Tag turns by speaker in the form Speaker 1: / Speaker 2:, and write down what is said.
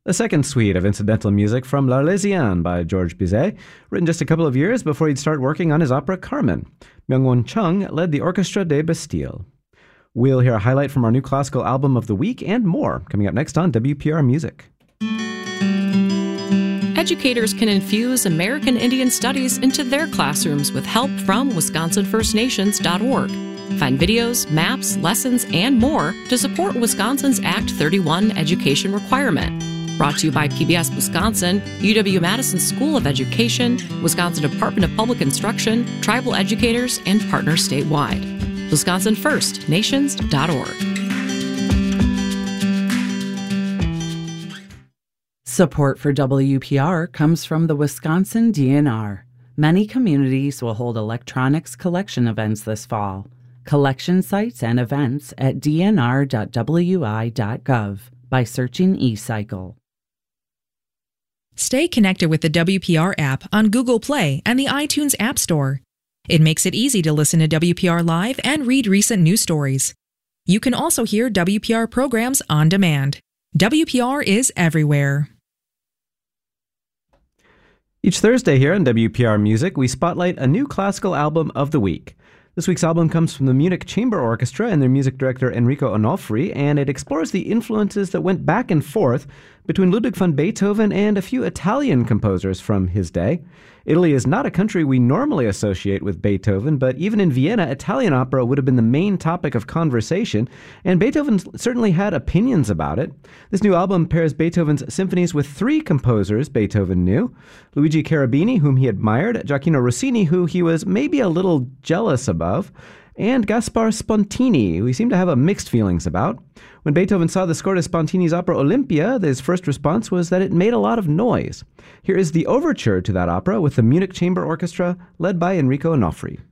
Speaker 1: The second suite of incidental music from L'Arlésienne by Georges Bizet, written just a couple of years before he'd start working on his opera Carmen. Myung-Won Chung led the Orchestra de Bastille. We'll hear a highlight from our new classical album of the week and more, coming up next on WPR Music.
Speaker 2: Educators can infuse American Indian Studies into their classrooms with help from WisconsinFirstNations.org. Find videos, maps, lessons, and more to support Wisconsin's Act 31 education requirement. Brought to you by PBS Wisconsin, UW-Madison School of Education, Wisconsin Department of Public Instruction, tribal educators, and partners statewide. WisconsinFirstNations.org.
Speaker 3: Support for WPR comes from the Wisconsin DNR. Many communities will hold electronics collection events this fall. Collection sites and events at dnr.wi.gov by searching eCycle.
Speaker 4: Stay connected with the WPR app on Google Play and the iTunes App Store. It makes it easy to listen to WPR Live and read recent news stories. You can also hear WPR programs on demand. WPR is everywhere.
Speaker 1: Each Thursday here on WPR Music, we spotlight a new classical album of the week. This week's album comes from the Munich Chamber Orchestra and their music director Enrico Onofri, and it explores the influences that went back and forth between Ludwig van Beethoven and a few Italian composers from his day. Italy is not a country we normally associate with Beethoven, but even in Vienna, Italian opera would have been the main topic of conversation, and Beethoven certainly had opinions about it. This new album pairs Beethoven's symphonies with three composers Beethoven knew: Luigi Cherubini, whom he admired, Gioacchino Rossini, who he was maybe a little jealous of, and Gaspar Spontini, who he seemed to have mixed feelings about. When Beethoven saw the score to Spontini's opera Olympia, his first response was that it made a lot of noise. Here is the overture to that opera with the Munich Chamber Orchestra, led by Enrico Onofri.